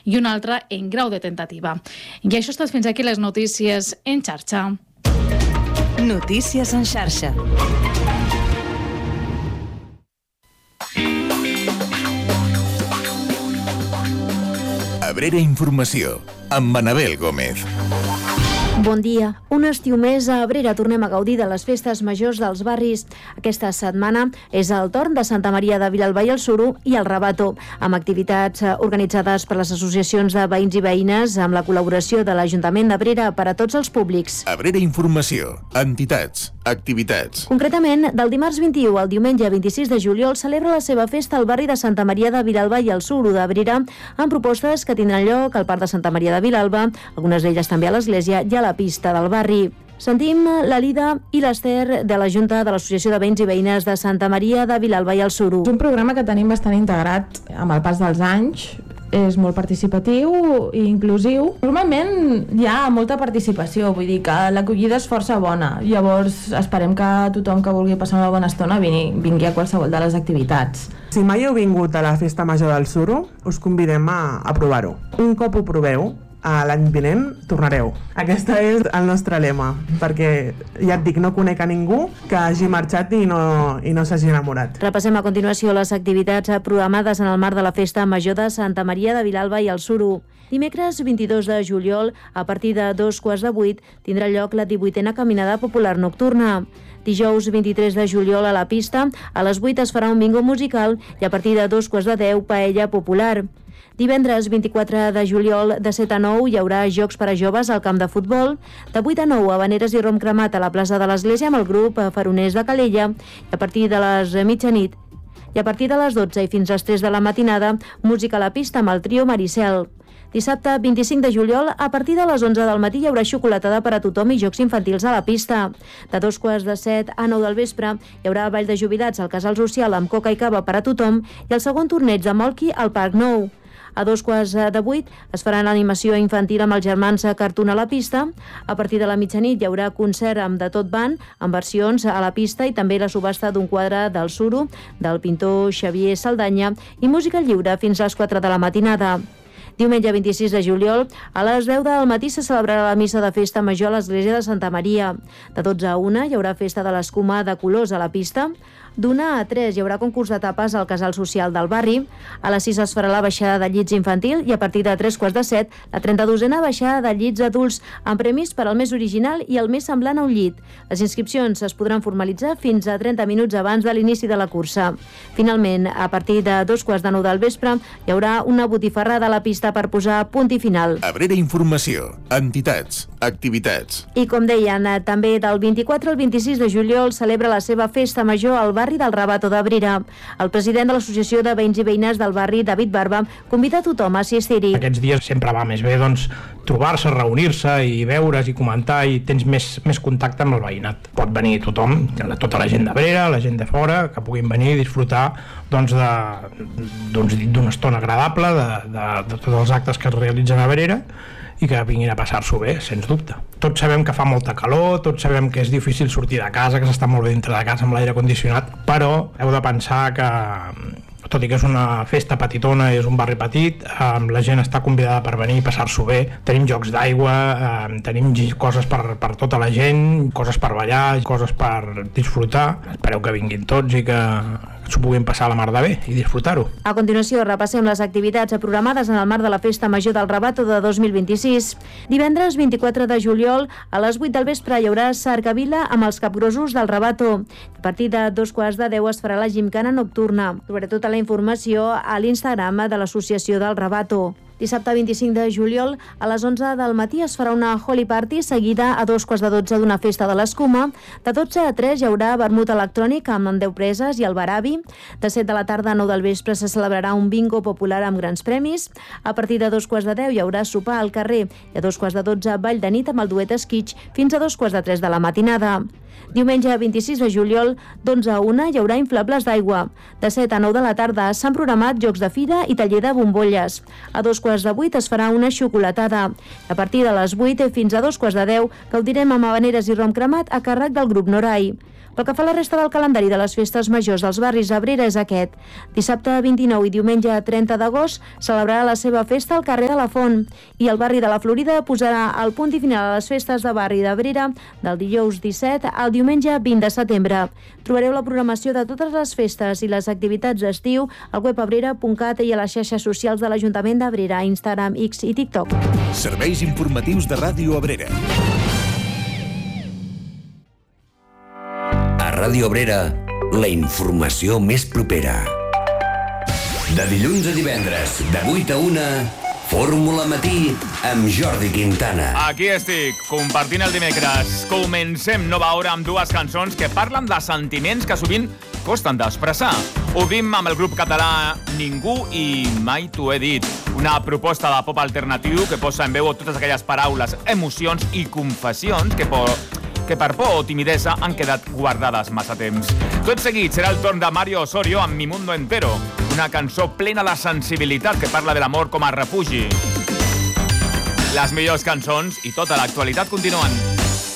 i un altre en grau de tentativa. I això ha estat fins aquí les notícies en xarxa. Notícies en xarxa. Abrera Informació, amb Anabel Gómez. Bon dia. Un estiu més a Abrera tornem a gaudir de les festes majors dels barris. Aquesta setmana és el torn de Santa Maria de Vilalba i el Suro i el Rabato, amb activitats organitzades per les associacions de veïns i veïnes amb la col·laboració de l'Ajuntament d'Abrera per a tots els públics. Abrera Informació, entitats, activitats. Concretament, del dimarts 21 al diumenge 26 de juliol celebra la seva festa al barri de Santa Maria de Vilalba i el Suro d'Abrera, amb propostes que tindran lloc al Parc de Santa Maria de Vilalba, algunes d'elles també a l'església i a la pista del barri. Sentim la Lida i l'Ester de la Junta de l'Associació de Veïns i Veïnes de Santa Maria de Vilalba i el Suro. És un programa que tenim bastant integrat amb el pas dels anys. És molt participatiu i inclusiu. Normalment hi ha molta participació, vull dir que l'acollida és força bona. Llavors esperem que tothom que vulgui passar una bona estona vingui a qualsevol de les activitats. Si mai heu vingut a la Festa Major del Suro, us convidem a provar-ho. Un cop ho proveu, l'any vinent tornareu. Aquest és el nostre lema, perquè ja et dic, no conec a ningú que hagi marxat i no s'hagi enamorat. Repassem a continuació les activitats programades en el marc de la Festa Major de Santa Maria de Vilalba i el Suro. Dimecres 22 de juliol, a partir de 7:15, tindrà lloc la 18a Caminada Popular Nocturna. Dijous 23 de juliol a la pista, a les 8 es farà un bingo musical i a partir de 2:10 paella popular. Divendres 24 de juliol de 7 a 9 hi haurà jocs per a joves al camp de futbol, de 8 a 9 habaneres i rom cremat a la plaça de l'Església amb el grup Faroners de Calella i a partir de les mitjanit i a partir de les 12 i fins a les 3 de la matinada música a la pista amb el trio Maricel. Dissabte 25 de juliol, a partir de les 11 del matí hi haurà xocolatada per a tothom i jocs infantils a la pista. De 7:15 a 9 del vespre hi haurà ball de jubilats al Casal Social amb coca i cava per a tothom i el segon torneig de Molki al Parc Nou. A 7:15 es farà l'animació infantil amb els germans Cartoon a la pista. A partir de la mitjanit hi haurà concert amb de tot band, amb versions a la pista i també la subhasta d'un quadre del Suro, del pintor Xavier Saldanya i música lliure fins a les 4 de la matinada. Diumenge 26 de juliol, a les 10 del matí se celebrarà la missa de festa major a l'església de Santa Maria. De 12 a 1 hi haurà festa de l'escuma de colors a la pista. D'1 a 3 hi haurà concurs de tapes al casal social del barri. A les 6 es farà la baixada de llits infantil i a partir de 7:15 la 32a baixada de llits adults amb premis per al més original i el més semblant a un llit. Les inscripcions es podran formalitzar fins a 30 minuts abans de l'inici de la cursa. Finalment, a partir de 2:15 del vespre hi haurà una botifarrada a la pista per posar punt i final. Abrera Informació, entitats, activitats. I com deien, també del 24 al 26 de juliol celebra la seva festa major al barri del Rabato d'Abrera. El president de l'Associació de Veïns i Veïnes del barri, David Barba, convida a tothom a assistir-hi. Aquests dies sempre va més bé trobar-se, reunir-se i veure's i comentar i tens més contacte amb el veïnat. Pot venir tothom, tota la gent d'Abrera, la gent de fora, que puguin venir i disfrutar d'una estona agradable, de tots els actes que es realitzen a Abrera i que vinguin a passar-s'ho bé, sens dubte. Tots sabem que fa molta calor, tots sabem que és difícil sortir de casa, que s'està molt bé dintre de casa amb l'aire condicionat, però heu de pensar que, tot i que és una festa petitona i és un barri petit, la gent està convidada per venir i passar-s'ho bé. Tenim jocs d'aigua, tenim coses per tota la gent, coses per ballar, coses per disfrutar. Espereu que vinguin tots i que s'ho puguin passar a la mar de bé i disfrutar-ho. A continuació, repassem les activitats programades en el marc de la Festa Major del Rabato de 2026. Divendres 24 de juliol, a les 8 del vespre hi haurà cercavila amb els capgrossos del Rabato. A partir de 2:10 es farà la gimcana nocturna. Trobaré tota la informació a l'Instagram de l'Associació del Rabato. Dissabte 25 de juliol, a les 11 del matí es farà una Holy Party seguida a 2:12 d'una festa de l'escuma. De 12 a 3 hi haurà vermut electrònic amb 10 preses i el barabi. De 7 de la tarda a 9 del vespre se celebrarà un bingo popular amb grans premis. A partir de 2:10 hi haurà sopar al carrer i a 2:12 ball de nit amb el duet Esquitx fins a 2:03 de la matinada. Diumenge 26 de juliol, d'11 a 1 hi haurà inflables d'aigua. De 7 a 9 de la tarda s'han programat jocs de fira i taller de bombolles. A 2:15 es farà una xocolatada. A partir de les 8 fins a 2:10 gaudirem amb habaneres i rom cremat a càrrec del grup Norai. Pel que fa a la resta del calendari de les festes majors dels barris Abrera és aquest. Dissabte 29 i diumenge 30 d'agost celebrarà la seva festa al carrer de la Font i el barri de la Florida posarà el punt i final a les festes de barri d'Abrera del dijous 17 al diumenge 20 de setembre. Trobareu la programació de totes les festes i les activitats d'estiu al web abrera.cat i a les xarxes socials de l'Ajuntament d'Abrera, Instagram, X i TikTok. Serveis informatius de Ràdio Abrera. A Ràdio Abrera, la informació més propera. De dilluns a divendres, de 8 a 1, Fórmula Matí amb Jordi Quintana. Aquí estic, compartint el dimecres. Comencem nova hora amb dues cançons que parlen de sentiments que sovint costen d'expressar. Obrim amb el grup català Ningú i Mai t'ho he dit. Una proposta de pop alternatiu que posa en veu totes aquelles paraules, emocions i confessions que per por o timidesa han quedat guardades massa temps. Tot seguit serà el torn de Mario Osorio amb Mi Mundo Entero, una cançó plena de sensibilitat que parla de l'amor com a refugi. Les millors cançons i tota l'actualitat continuen.